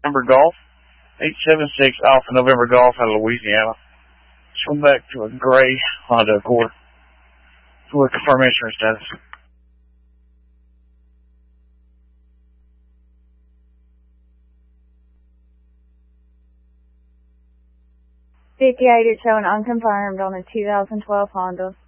November Golf, 876 Alpha November Golf out of Louisiana. Swim back to a gray Honda Accord. We'll confirm insurance status. $58 is showing unconfirmed on a 2012 Honda.